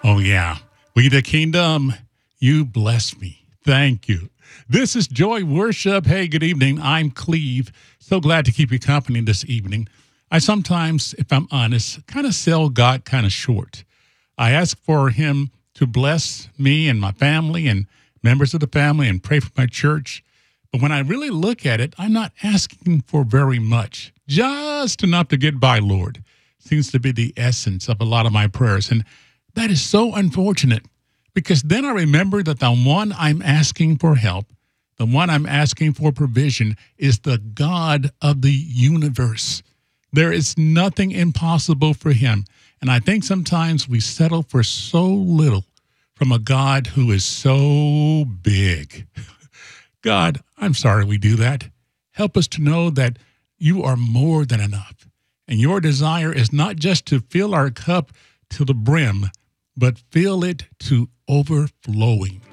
Oh, yeah. We the kingdom, you bless me. Thank you. This is Joy Worship. Hey, good evening. I'm Cleve. So glad to keep you company this evening. I sometimes, if I'm honest, kind of sell God kind of short. I ask for him to bless me and my family and members of the family and pray for my church. But when I really look at it, I'm not asking for very much, just enough to get by, Lord. Seems to be the essence of a lot of my prayers. And that is so unfortunate because then I remember that the one I'm asking for help, the one I'm asking for provision is the God of the universe. There is nothing impossible for him. And I think sometimes we settle for so little from a God who is so big. God, I'm sorry we do that. Help us to know that you are more than enough. And your desire is not just to fill our cup to the brim, but fill it to overflowing.